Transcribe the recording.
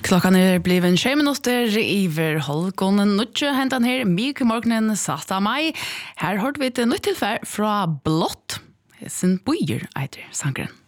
Klockan bliven 20 minutter iver halvgånden nødje hentan her myke morgenen satt av meg. Her hørte vi et nytt tilfær fra Blått. Sin bøyer eiter sangren.